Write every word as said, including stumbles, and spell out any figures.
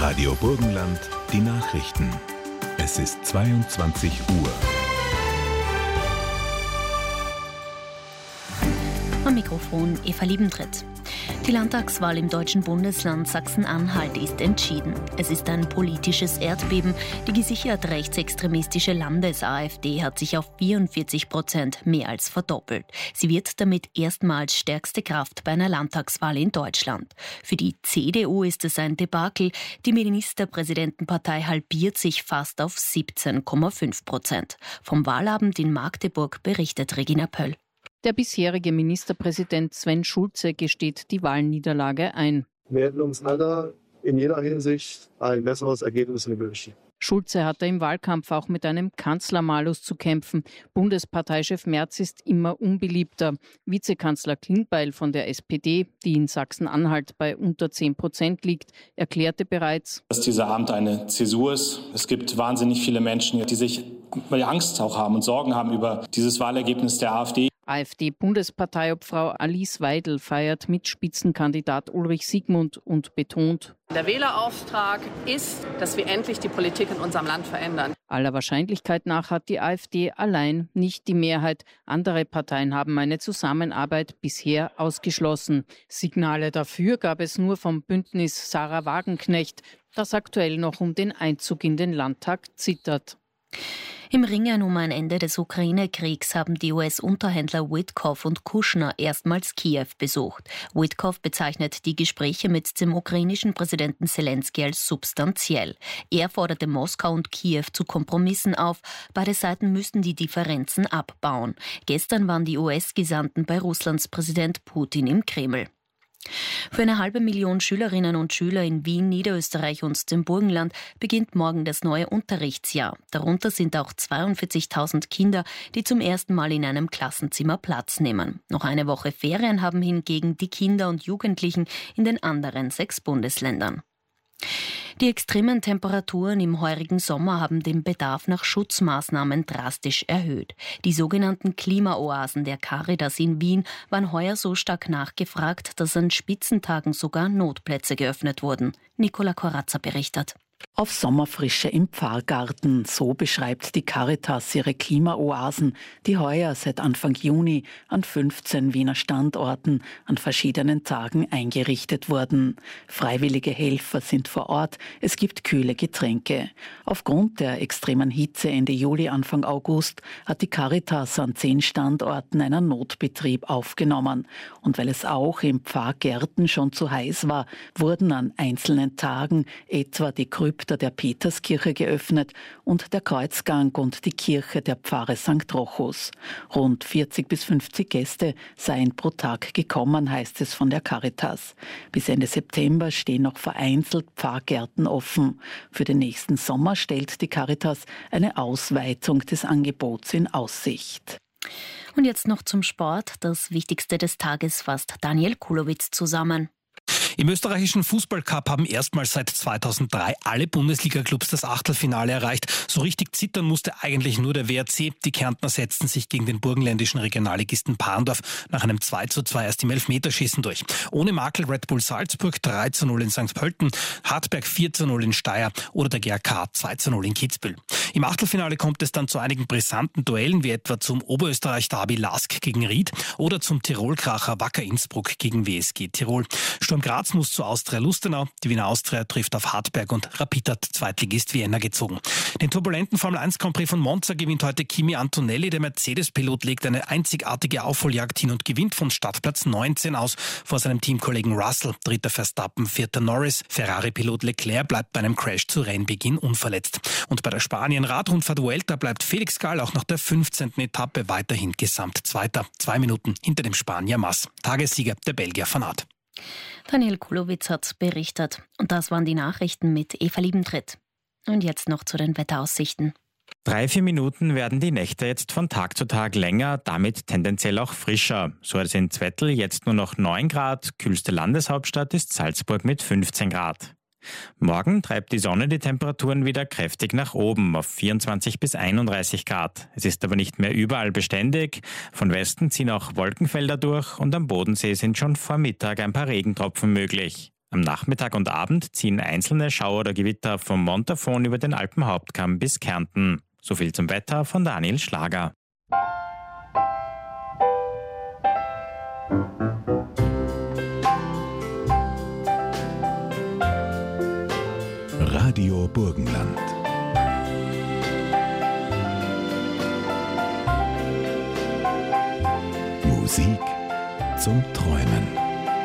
Radio Burgenland, die Nachrichten. Es ist zweiundzwanzig Uhr. Am Mikrofon Eva Liebentritt. Die Landtagswahl im deutschen Bundesland Sachsen-Anhalt ist entschieden. Es ist ein politisches Erdbeben. Die gesichert rechtsextremistische Landes-AfD hat sich auf vierundvierzig Prozent mehr als verdoppelt. Sie wird damit erstmals stärkste Kraft bei einer Landtagswahl in Deutschland. Für die C D U ist es ein Debakel. Die Ministerpräsidentenpartei halbiert sich fast auf siebzehn Komma fünf Prozent. Vom Wahlabend in Magdeburg berichtet Regina Pöll. Der bisherige Ministerpräsident Sven Schulze gesteht die Wahlniederlage ein. Wir hätten uns alle in jeder Hinsicht ein besseres Ergebnis gewünscht. Schulze hatte im Wahlkampf auch mit einem Kanzlermalus zu kämpfen. Bundesparteichef Merz ist immer unbeliebter. Vizekanzler Klingbeil von der S P D, die in Sachsen-Anhalt bei unter zehn Prozent liegt, erklärte bereits, dass dieser Abend eine Zäsur ist. Es gibt wahnsinnig viele Menschen, die sich die Angst auch haben und Sorgen haben über dieses Wahlergebnis der AfD. AfD-Bundesparteiobfrau Alice Weidel feiert mit Spitzenkandidat Ulrich Siegmund und betont: Der Wählerauftrag ist, dass wir endlich die Politik in unserem Land verändern. Aller Wahrscheinlichkeit nach hat die AfD allein nicht die Mehrheit. Andere Parteien haben eine Zusammenarbeit bisher ausgeschlossen. Signale dafür gab es nur vom Bündnis Sarah Wagenknecht, das aktuell noch um den Einzug in den Landtag zittert. Im Ringen um ein Ende des Ukraine-Kriegs haben die U S-Unterhändler Witkoff und Kushner erstmals Kiew besucht. Witkoff bezeichnet die Gespräche mit dem ukrainischen Präsidenten Zelensky als substanziell. Er forderte Moskau und Kiew zu Kompromissen auf. Beide Seiten müssten die Differenzen abbauen. Gestern waren die U S-Gesandten bei Russlands Präsident Putin im Kreml. Für eine halbe Million Schülerinnen und Schüler in Wien, Niederösterreich und dem Burgenland beginnt morgen das neue Unterrichtsjahr. Darunter sind auch zweiundvierzigtausend Kinder, die zum ersten Mal in einem Klassenzimmer Platz nehmen. Noch eine Woche Ferien haben hingegen die Kinder und Jugendlichen in den anderen sechs Bundesländern. Die extremen Temperaturen im heurigen Sommer haben den Bedarf nach Schutzmaßnahmen drastisch erhöht. Die sogenannten Klimaoasen der Caritas in Wien waren heuer so stark nachgefragt, dass an Spitzentagen sogar Notplätze geöffnet wurden. Nicola Corazza berichtet. Auf Sommerfrische im Pfarrgarten, so beschreibt die Caritas ihre Klimaoasen, die heuer seit Anfang Juni an fünfzehn Wiener Standorten an verschiedenen Tagen eingerichtet wurden. Freiwillige Helfer sind vor Ort, es gibt kühle Getränke. Aufgrund der extremen Hitze Ende Juli, Anfang August hat die Caritas an zehn Standorten einen Notbetrieb aufgenommen. Und weil es auch im Pfarrgärten schon zu heiß war, wurden an einzelnen Tagen etwa die Krypta der Peterskirche geöffnet und der Kreuzgang und die Kirche der Pfarre Sankt Rochus. Rund vierzig bis fünfzig Gäste seien pro Tag gekommen, heißt es von der Caritas. Bis Ende September stehen noch vereinzelt Pfarrgärten offen. Für den nächsten Sommer stellt die Caritas eine Ausweitung des Angebots in Aussicht. Und jetzt noch zum Sport. Das Wichtigste des Tages fasst Daniel Kulowitz zusammen. Im österreichischen Fußballcup haben erstmals seit zweitausenddrei alle Bundesliga-Clubs das Achtelfinale erreicht. So richtig zittern musste eigentlich nur der W R C. Die Kärntner setzten sich gegen den burgenländischen Regionalligisten Parndorf nach einem zwei zu zwei erst im Elfmeterschießen durch. Ohne Makel Red Bull Salzburg drei zu null in Sankt Pölten, Hartberg vier zu null in Steyr oder der G A K zwei zu null in Kitzbühel. Im Achtelfinale kommt es dann zu einigen brisanten Duellen, wie etwa zum Oberösterreich-Derby Lask gegen Ried oder zum Tirol-Kracher Wacker Innsbruck gegen W S G Tirol. Sturm Graz muss zu Austria Lustenau. Die Wiener Austria trifft auf Hartberg und Rapid hat Zweitligist Vienna gezogen. Den turbulenten Formel eins Grand Prix von Monza gewinnt heute Kimi Antonelli. Der Mercedes-Pilot legt eine einzigartige Aufholjagd hin und gewinnt von Startplatz neunzehn aus vor seinem Teamkollegen Russell. Dritter Verstappen, vierter Norris. Ferrari-Pilot Leclerc bleibt bei einem Crash zu Rennbeginn unverletzt. Und bei der Spanien-Radrundfahrt Vuelta bleibt Felix Gall auch nach der fünfzehnten Etappe weiterhin Gesamtzweiter. Zwei Minuten hinter dem Spanier Mas. Tagessieger der Belgier Van Aert. Daniel Kulowitz hat berichtet. Und das waren die Nachrichten mit Eva Liebentritt. Und jetzt noch zu den Wetteraussichten. Drei, vier Minuten werden die Nächte jetzt von Tag zu Tag länger, damit tendenziell auch frischer. So ist in Zwettl jetzt nur noch neun Grad, kühlste Landeshauptstadt ist Salzburg mit fünfzehn Grad. Morgen treibt die Sonne die Temperaturen wieder kräftig nach oben auf vierundzwanzig bis einunddreißig Grad. Es ist aber nicht mehr überall beständig. Von Westen ziehen auch Wolkenfelder durch und am Bodensee sind schon vor Mittag ein paar Regentropfen möglich. Am Nachmittag und Abend ziehen einzelne Schauer oder Gewitter vom Montafon über den Alpenhauptkamm bis Kärnten. So viel zum Wetter von Daniel Schlager. Radio Burgenland. Musik zum Träumen.